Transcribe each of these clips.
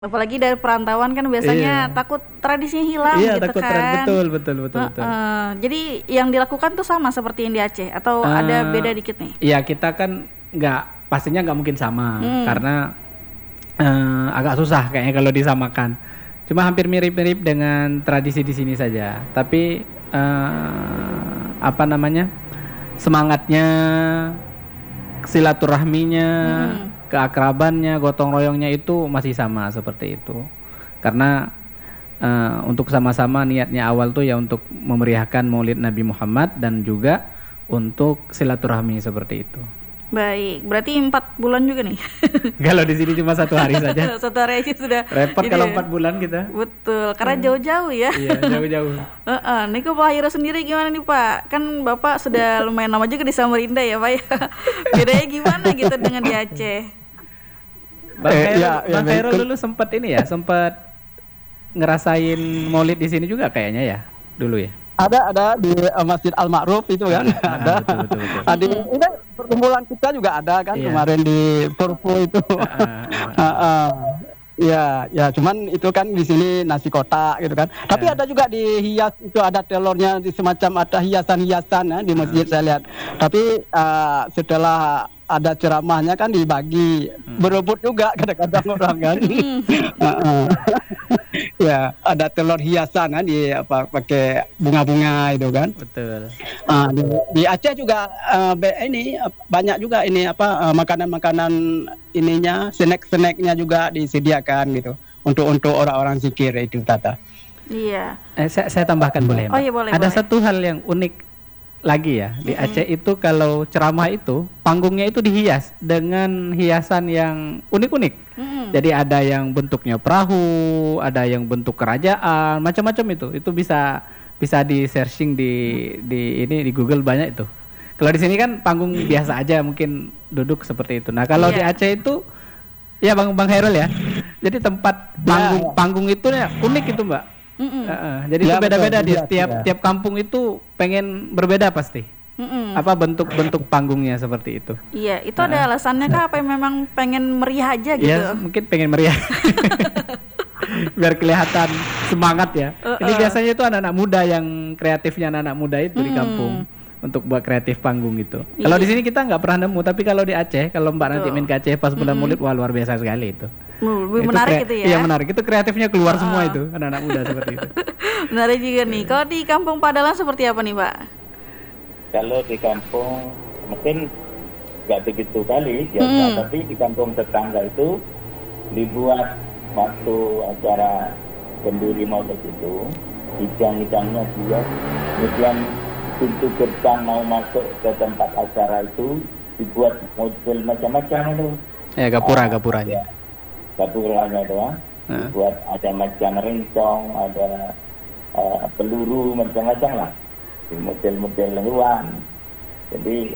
Apalagi dari perantauan kan biasanya takut tradisinya hilang Iya, gitu takut kan. betul. Jadi yang dilakukan tuh sama seperti yang di Aceh atau ada Eh, beda dikit nih? Iya, kita kan pastinya nggak mungkin sama Hmm. karena agak susah kayaknya kalau disamakan. Cuma hampir mirip-mirip dengan tradisi di sini saja. Tapi apa namanya, semangatnya, silaturahminya, keakrabannya, gotong royongnya itu masih sama seperti itu. Karena untuk sama-sama niatnya awal tuh ya untuk memeriahkan Maulid Nabi Muhammad dan juga untuk silaturahmi seperti itu. Baik, berarti 4 bulan juga nih. Kalau di sini cuma 1 hari saja. Satu hari aja sudah. Repot Ini kalau 4 bulan kita. betul, karena jauh-jauh ya. Iya, jauh-jauh. Nih kok Pak Hiro sendiri gimana nih Pak? Kan Bapak sudah lumayan lama juga di Samarinda ya Pak ya. Bedanya gimana gitu dengan di Aceh? Bang Khairul dulu sempat sempat ngerasain Maulid di sini juga kayaknya ya, dulu ya. Ada di Masjid Al Ma'ruf itu kan. Ada. Betul. Ada ini perkumpulan kita juga ada kan kemarin di Purpo itu. Ya, cuman itu kan di sini nasi kotak gitu kan. Tapi ada juga dihias itu ada telurnya di semacam ada hiasan-hiasan ya, di masjid saya lihat. Tapi setelah ada ceramahnya kan dibagi, berebut juga kadang-kadang orang kan. Ya, ada telur hiasan kan pakai bunga-bunga itu kan. Betul. Di Aceh juga ini banyak juga ini makanan-makanan ininya, snack-snacknya juga disediakan gitu untuk orang-orang zikir itu Tata. Iya. Saya tambahkan boleh? Oh iya boleh. Ada satu hal yang unik lagi ya di Aceh itu, kalau ceramah itu panggungnya itu dihias dengan hiasan yang unik-unik. Jadi ada yang bentuknya perahu, ada yang bentuk kerajaan, macam-macam itu. Itu bisa di searching di Google banyak itu. Kalau di sini kan panggung biasa aja, mungkin duduk seperti itu. Nah kalau di Aceh itu ya Bang Khairul ya. Jadi tempat panggung itu ya unik itu Mbak. Jadi itu beda-beda di tiap kampung itu pengen berbeda pasti. Apa bentuk panggungnya seperti itu. Iya, itu ada alasannya kah apa yang memang pengen meriah aja gitu? Ya, mungkin pengen meriah. Biar kelihatan semangat ya. Ini biasanya itu anak-anak muda yang kreatifnya, anak-anak muda itu di kampung untuk buat kreatif panggung gitu. Kalau di sini kita nggak pernah nemu, tapi kalau di Aceh, kalau Mbak nanti main ke Aceh pas bulan Maulid, wah luar biasa sekali itu. Lebih menarik itu ya? Iya menarik, itu kreatifnya keluar semua itu, anak-anak muda seperti itu. Menarik juga nih. Kalau di Kampung Padalan seperti apa nih Pak? Kalau di kampung mungkin nggak begitu kali biasa, tapi di kampung tetangga itu dibuat waktu acara kenduri Maulid itu, hidang-hidangnya buat, kemudian pintu gerbang mau masuk ke tempat acara itu dibuat model macam-macam itu. Ya gapuranya. Gapuranya doang. Dibuat ada macam rencong, ada peluru macam-macam lah. Model-model hewan. Jadi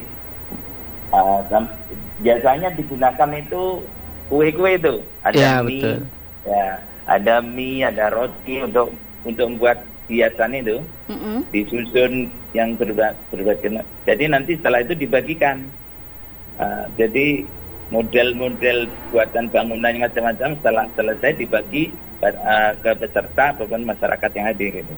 biasanya digunakan itu kue-kue itu. Ada mie, betul. Ya, ada mie, ada roti untuk membuat hiasan itu. Disusun yang berbagai. Jadi nanti setelah itu dibagikan. Jadi model-model buatan bangunan yang macam-macam setelah selesai dibagi ke peserta ataupun masyarakat yang hadir itu.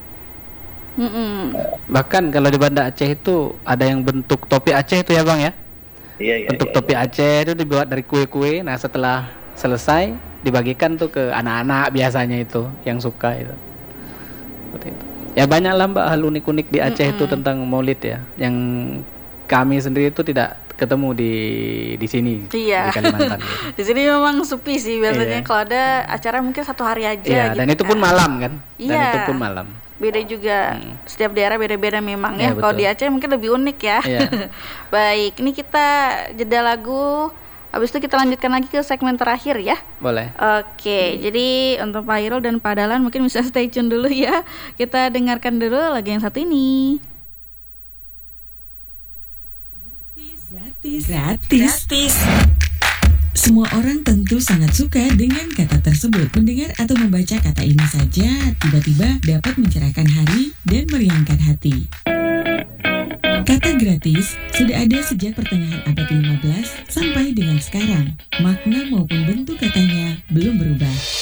Bahkan kalau di Banda Aceh itu ada yang bentuk topi Aceh itu ya Bang ya? Iya. Bentuk topi Aceh itu dibuat dari kue-kue. Nah setelah selesai dibagikan tuh ke anak-anak biasanya itu yang suka itu. Seperti itu. Ya banyak lah Mbak hal unik-unik di Aceh itu tentang Maulid ya, yang kami sendiri itu tidak ketemu di sini. Iya. Di Kalimantan. Gitu. Di sini memang sepi sih biasanya. Kalau ada acara mungkin 1 hari aja. Iya. Gitu Dan itu pun malam kan? Iya. Dan itu pun malam. Beda juga. Setiap daerah beda-beda memang ya. Kalau di Aceh mungkin lebih unik ya. Iya. Baik, ini kita jeda lagu. Habis itu kita lanjutkan lagi ke segmen terakhir ya. Boleh. Oke, jadi untuk Pak Hirul dan Pak Dahlan mungkin bisa stay tune dulu ya. Kita dengarkan dulu lagu yang satu ini. Gratis. Semua orang tentu sangat suka dengan kata tersebut. Mendengar atau membaca kata ini saja tiba-tiba dapat mencerahkan hari dan meriangkan hati. Kata gratis sudah ada sejak pertengahan abad 15 sampai dengan sekarang. Makna maupun bentuk katanya belum berubah.